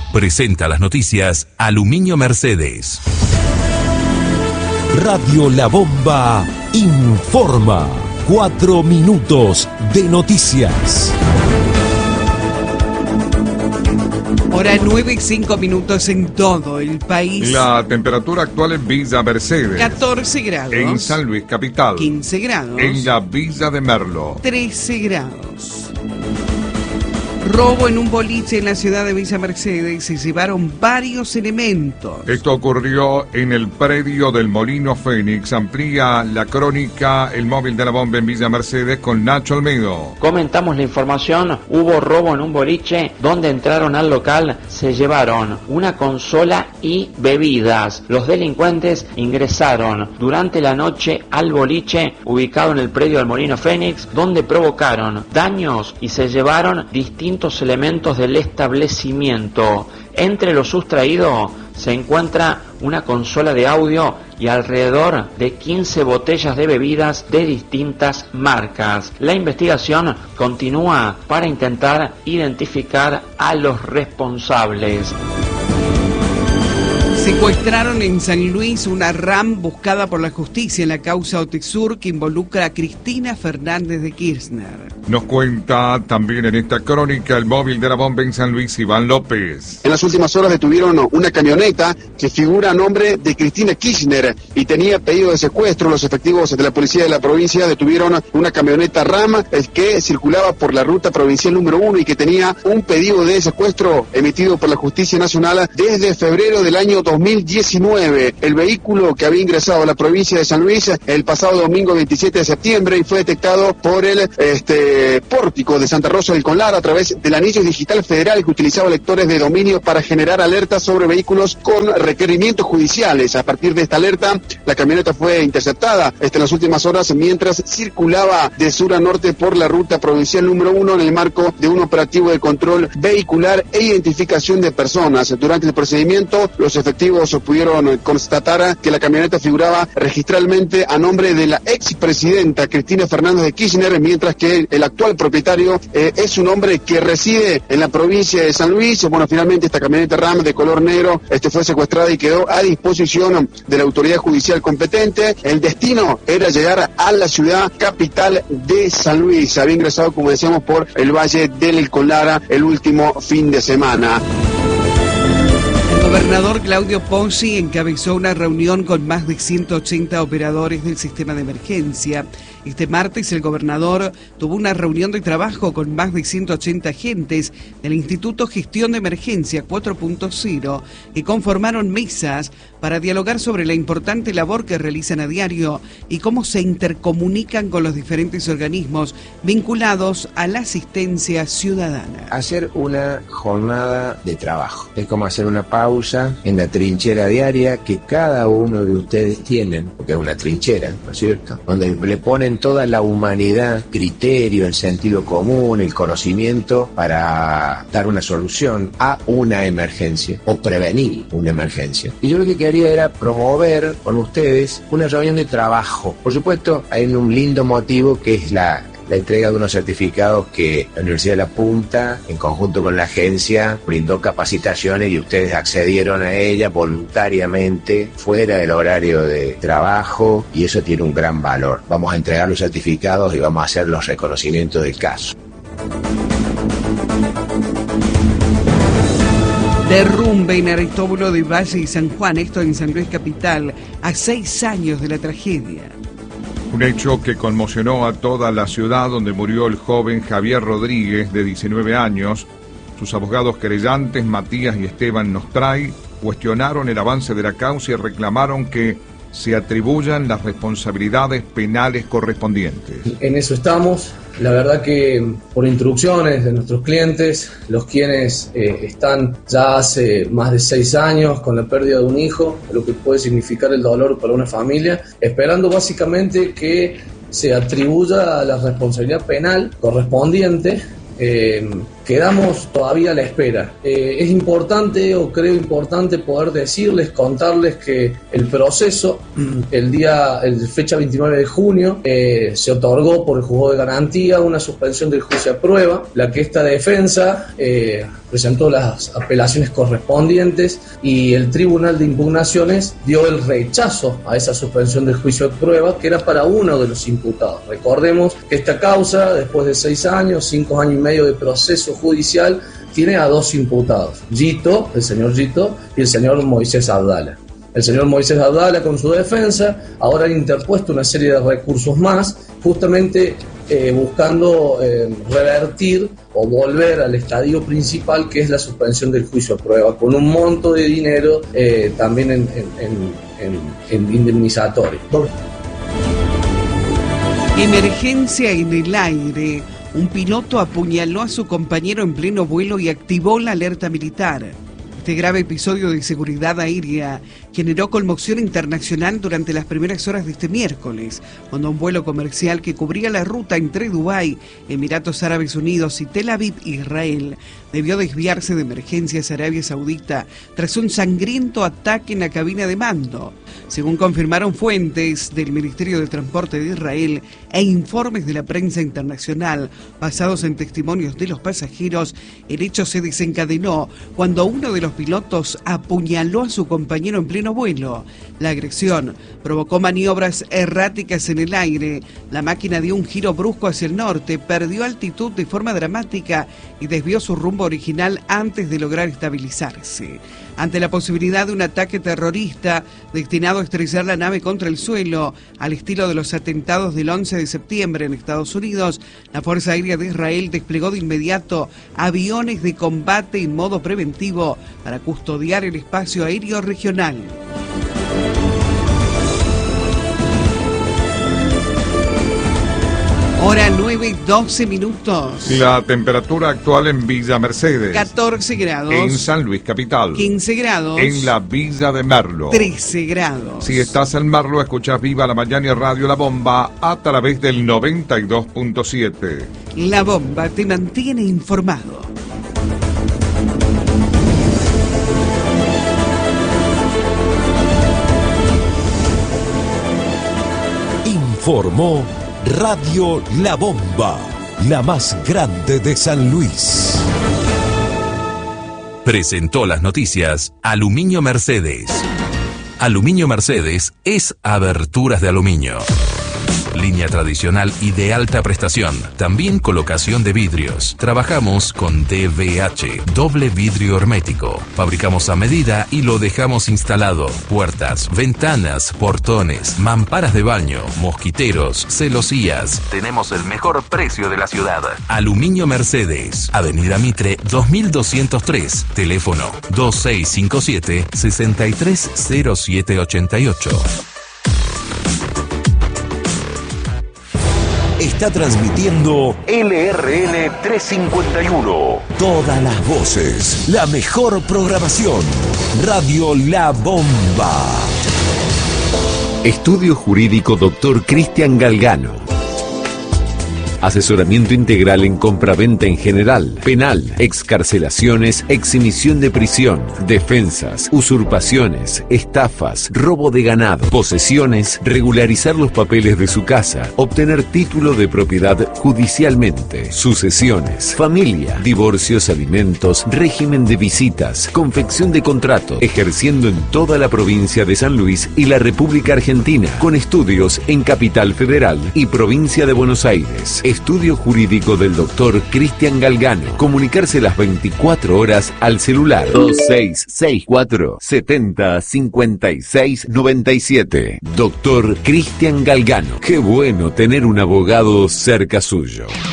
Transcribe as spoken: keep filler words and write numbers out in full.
Presenta las noticias Aluminio Mercedes. Radio La Bomba informa. Cuatro minutos de noticias. Hora nueve y cinco minutos en todo el país. La temperatura actual en Villa Mercedes. catorce grados. En San Luis Capital. quince grados. En la Villa de Merlo. trece grados. Robo en un boliche en la ciudad de Villa Mercedes. Se llevaron varios elementos. Esto ocurrió en el predio del Molino Fénix. Amplía la crónica El Móvil de la Bomba en Villa Mercedes con Nacho Almedo. Comentamos la información. Hubo robo en un boliche donde entraron al local. Se llevaron una consola y bebidas. Los delincuentes ingresaron durante la noche al boliche ubicado en el predio del Molino Fénix, donde provocaron daños y se llevaron distintos elementos del establecimiento. Entre lo sustraído se encuentra una consola de audio y alrededor de quince botellas de bebidas de distintas marcas. La investigación continúa para intentar identificar a los responsables. Secuestraron en San Luis una RAM buscada por la justicia en la causa Otesur que involucra a Cristina Fernández de Kirchner. Nos cuenta también en esta crónica El Móvil de la Bomba en San Luis, Iván López. En las últimas horas detuvieron una camioneta que figura a nombre de Cristina Kirchner y tenía pedido de secuestro. Los efectivos de la policía de la provincia detuvieron una camioneta RAM que circulaba por la ruta provincial número uno y que tenía un pedido de secuestro emitido por la Justicia Nacional desde febrero del año dos mil diecinueve. El vehículo que había ingresado a la provincia de San Luis el pasado domingo veintisiete de septiembre y fue detectado por el este, pórtico de Santa Rosa del Conlar a través del anillo digital federal que utilizaba lectores de dominio para generar alertas sobre vehículos con requerimientos judiciales. A partir de esta alerta, la camioneta fue interceptada este, en las últimas horas mientras circulaba de sur a norte por la ruta provincial número uno en el marco de un operativo de control vehicular e identificación de personas. Durante el procedimiento, los efectivos pudieron constatar que la camioneta figuraba registralmente a nombre de la expresidenta Cristina Fernández de Kirchner, mientras que el actual propietario eh, es un hombre que reside en la provincia de San Luis. Bueno, finalmente esta camioneta RAM de color negro este, fue secuestrada y quedó a disposición de la autoridad judicial competente. El destino era llegar a la ciudad capital de San Luis. Había ingresado, como decíamos, por el Valle del Conlara el último fin de semana. El gobernador Claudio Ponzi encabezó una reunión con más de ciento ochenta operadores del sistema de emergencia. Este martes el gobernador tuvo una reunión de trabajo con más de ciento ochenta agentes del Instituto Gestión de Emergencia cuatro punto cero que conformaron mesas para dialogar sobre la importante labor que realizan a diario y cómo se intercomunican con los diferentes organismos vinculados a la asistencia ciudadana. Hacer una jornada de trabajo es como hacer una pausa en la trinchera diaria que cada uno de ustedes tienen, porque es una trinchera, ¿no es cierto?, donde le ponen toda la humanidad, criterio, el sentido común, el conocimiento para dar una solución a una emergencia o prevenir una emergencia. Y yo lo que quería era promover con ustedes una reunión de trabajo. Por supuesto, hay un lindo motivo que es la la entrega de unos certificados que la Universidad de La Punta, en conjunto con la agencia, brindó capacitaciones y ustedes accedieron a ellas voluntariamente, fuera del horario de trabajo, y eso tiene un gran valor. Vamos a entregar los certificados y vamos a hacer los reconocimientos del caso. Derrumbe en Aristóbulo de Valle y San Juan, esto en San Luis Capital, a seis años de la tragedia. Un hecho que conmocionó a toda la ciudad, donde murió el joven Javier Rodríguez, de diecinueve años. Sus abogados querellantes, Matías y Esteban Nostray, cuestionaron el avance de la causa y reclamaron que se atribuyan las responsabilidades penales correspondientes. En eso estamos. La verdad que por instrucciones de nuestros clientes, los quienes eh, están ya hace más de seis años con la pérdida de un hijo, lo que puede significar el dolor para una familia, esperando básicamente que se atribuya la responsabilidad penal correspondiente, eh, quedamos todavía a la espera. Eh, es importante, o creo importante, poder decirles, contarles que el proceso, el día, el fecha veintinueve de junio, eh, se otorgó por el juzgado de garantía una suspensión del juicio a prueba, la que esta defensa eh, presentó las apelaciones correspondientes y el Tribunal de Impugnaciones dio el rechazo a esa suspensión del juicio de prueba, que era para uno de los imputados. Recordemos que esta causa, después de seis años, cinco años y medio de proceso judicial, tiene a dos imputados, Gito, el señor Gito, y el señor Moisés Abdala. El señor Moisés Abdala, con su defensa, ahora ha interpuesto una serie de recursos más, justamente eh, buscando eh, revertir o volver al estadio principal, que es la suspensión del juicio a prueba, con un monto de dinero eh, también en, en, en, en indemnizatorio. Emergencia en el aire. Un piloto apuñaló a su compañero en pleno vuelo y activó la alerta militar. Este grave episodio de inseguridad aérea generó conmoción internacional durante las primeras horas de este miércoles, cuando un vuelo comercial que cubría la ruta entre Dubái, Emiratos Árabes Unidos y Tel Aviv, Israel, debió desviarse de emergencia hacia Arabia Saudita tras un sangriento ataque en la cabina de mando. Según confirmaron fuentes del Ministerio de Transporte de Israel e informes de la prensa internacional basados en testimonios de los pasajeros, el hecho se desencadenó cuando uno de los pilotos apuñaló a su compañero en pleno vuelo. La agresión provocó maniobras erráticas en el aire. La máquina dio un giro brusco hacia el norte, perdió altitud de forma dramática y desvió su rumbo original antes de lograr estabilizarse. Ante la posibilidad de un ataque terrorista destinado a estrellar la nave contra el suelo, al estilo de los atentados del once de septiembre en Estados Unidos, la Fuerza Aérea de Israel desplegó de inmediato aviones de combate en modo preventivo para custodiar el espacio aéreo regional. Hora nueve, doce minutos. La temperatura actual en Villa Mercedes. catorce grados. En San Luis Capital. quince grados. En la Villa de Merlo. trece grados. Si estás en Merlo, escuchás Viva la Mañana y Radio La Bomba a través del noventa y dos punto siete. La Bomba te mantiene informado. Informó Radio La Bomba, la más grande de San Luis. Presentó las noticias Aluminio Mercedes. Aluminio Mercedes es aberturas de aluminio. Línea tradicional y de alta prestación. También colocación de vidrios. Trabajamos con D V H, doble vidrio hermético. Fabricamos a medida y lo dejamos instalado. Puertas, ventanas, portones, mamparas de baño, mosquiteros, celosías. Tenemos el mejor precio de la ciudad. Aluminio Mercedes. Avenida Mitre dos mil doscientos tres. Teléfono dos seis cinco siete, seis tres cero siete ocho ocho. Está transmitiendo L R N trescientos cincuenta y uno. todas las voces, la mejor programación. Radio La Bomba. Estudio Jurídico Doctor Cristian Galgano. Asesoramiento integral en compraventa en general, penal, excarcelaciones, exhibición de prisión, defensas, usurpaciones, estafas, robo de ganado, posesiones, regularizar los papeles de su casa, obtener título de propiedad judicialmente, sucesiones, familia, divorcios, alimentos, régimen de visitas, confección de contratos, ejerciendo en toda la provincia de San Luis y la República Argentina, con estudios en Capital Federal y provincia de Buenos Aires. Estudio Jurídico del doctor Cristian Galgano. Comunicarse las veinticuatro horas al celular dos seis seis cuatro, siete cero, cinco seis nueve siete. Doctor Cristian Galgano. Qué bueno tener un abogado cerca suyo.